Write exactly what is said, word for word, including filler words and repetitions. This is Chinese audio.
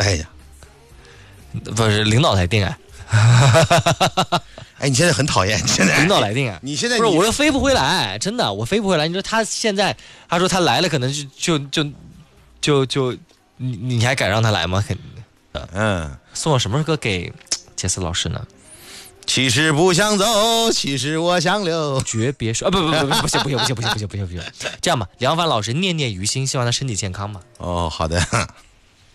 带呀？ 不是领导来定啊。 哎，你现在很讨厌，你现在领导来定啊！ 你现在不是，我又飞不回来，真的，我飞不回来。你说他现在，他说他来了，可能就就就就就你你还敢让他来吗？肯定。 嗯， 送我什么歌给杰斯老师呢？ 其实不想走，其实我想留。 诀别说啊，不不不不不行不行不行不行不行不行不行，这样吧，梁凡老师念念于心，希望他身体健康吧。 哦，好的。